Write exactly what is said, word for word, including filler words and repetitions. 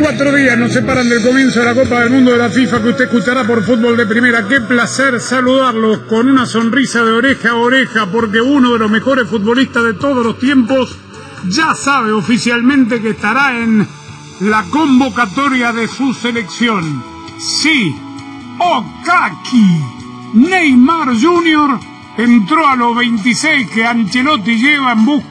Cuatro días nos separan del comienzo de la Copa del Mundo de la FIFA que usted escuchará por Fútbol de Primera. Qué placer saludarlos con una sonrisa de oreja a oreja, porque uno de los mejores futbolistas de todos los tiempos ya sabe oficialmente que estará en la convocatoria de su selección. Sí, Okaki Neymar junior entró a los veintiséis que Ancelotti lleva en busca